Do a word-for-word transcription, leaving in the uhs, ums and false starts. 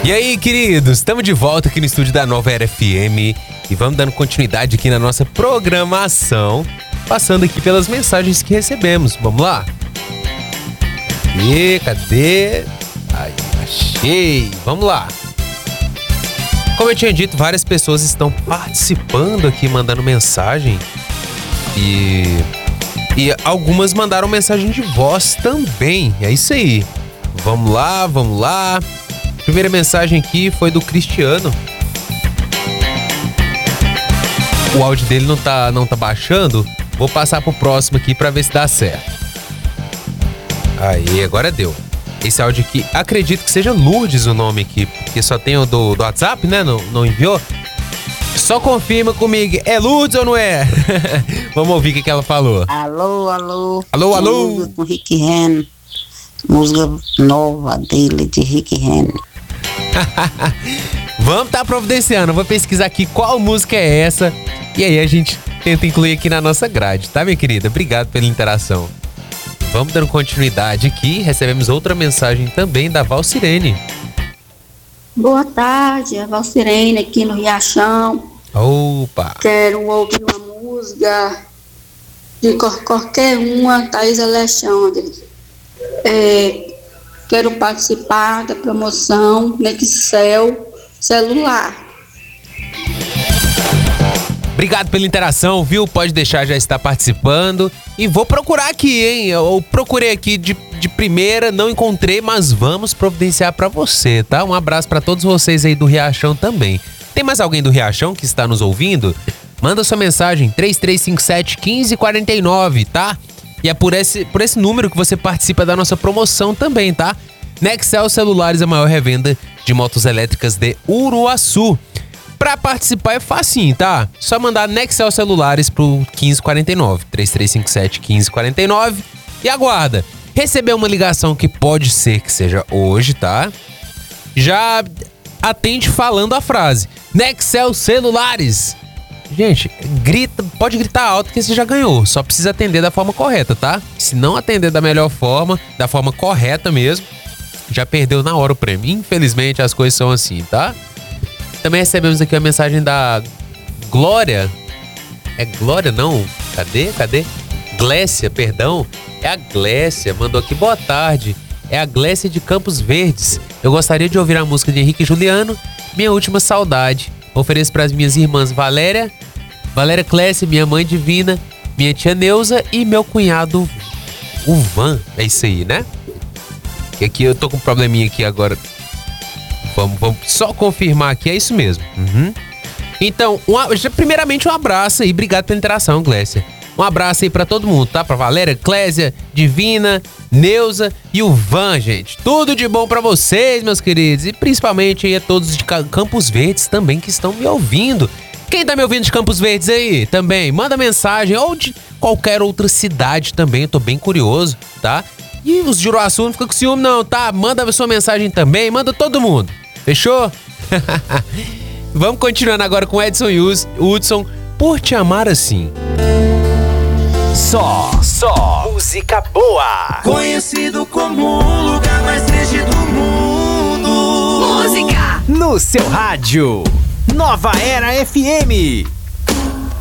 E aí, queridos, estamos de volta aqui no estúdio da Nova Era F M e vamos dando continuidade aqui na nossa programação, passando aqui pelas mensagens que recebemos. Vamos lá? E cadê? Aí, achei. Vamos lá. Como eu tinha dito, várias pessoas estão participando aqui, mandando mensagem. E, e algumas mandaram mensagem de voz também. É isso aí. Vamos lá, vamos lá. Primeira mensagem aqui foi do Cristiano. O áudio dele não tá, não tá baixando. Vou passar pro próximo aqui pra ver se dá certo. Aí, agora deu. Esse áudio aqui, acredito que seja Lourdes o nome aqui, porque só tem o do, do WhatsApp, né? Não, não enviou? Só confirma comigo, é Lourdes ou não é? Vamos ouvir o que, que ela falou. Alô, alô. Alô, alô. Música com Rick Renner. Música nova dele, de Rick Renner. Vamos tá providenciando, vou pesquisar aqui qual música é essa e aí a gente tenta incluir aqui na nossa grade, tá, minha querida? Obrigado pela interação. Vamos dando continuidade aqui, recebemos outra mensagem também da Valcirene. Boa tarde, a Valcirene aqui no Riachão. Opa! Quero ouvir uma música de qualquer uma, Thaís Alexandre. É, quero participar da promoção Nexcel celular. Obrigado pela interação, viu? Pode deixar, já está participando. E vou procurar aqui, hein? Eu procurei aqui de, de primeira, não encontrei, mas vamos providenciar pra você, tá? Um abraço pra todos vocês aí do Riachão também. Tem mais alguém do Riachão que está nos ouvindo? Manda sua mensagem, três três cinco sete, um cinco quatro nove, tá? E é por esse, por esse número que você participa da nossa promoção também, tá? Nexcel Celulares, a maior revenda de motos elétricas de Uruaçu. Pra participar é facinho, tá? Só mandar Nexcel Celulares pro quinze quarenta e nove, três três cinco sete, quinze quarenta e nove e aguarda. Receber uma ligação que pode ser que seja hoje, tá? Já atende falando a frase Nexcel Celulares. Gente, grita, pode gritar alto que você já ganhou. Só precisa atender da forma correta, tá? Se não atender da melhor forma, da forma correta mesmo, já perdeu na hora o prêmio. Infelizmente as coisas são assim, tá? Também recebemos aqui a mensagem da Glória. É Glória não? Cadê? Cadê? Glécia, perdão. É a Glécia, mandou aqui, boa tarde. É a Glécia de Campos Verdes. Eu gostaria de ouvir a música de Henrique e Juliano, Minha Última Saudade. Ofereço para as minhas irmãs Valéria, Valéria Clécia, minha mãe divina, minha tia Neuza e meu cunhado, o Van. É isso aí, né? Que aqui eu tô com um probleminha aqui agora. Vamos, vamos só confirmar aqui, é isso mesmo. Uhum. Então, um, primeiramente um abraço aí, obrigado pela interação, Glécia. Um abraço aí pra todo mundo, tá? Pra Valéria, Clésia, Divina, Neuza e o Van, gente. Tudo de bom pra vocês, meus queridos. E principalmente aí a todos de Campos Verdes também que estão me ouvindo. Quem tá me ouvindo de Campos Verdes aí também, manda mensagem, ou de qualquer outra cidade também, eu tô bem curioso, tá? E os de Uruaçu não ficam com ciúme não, tá? Manda a sua mensagem também, manda todo mundo. Fechou? Vamos continuando agora com Edson Hudson, Por Te Amar Assim. Só, só música boa. Conhecido como o lugar mais triste do mundo. Música no seu rádio. Nova Era F M.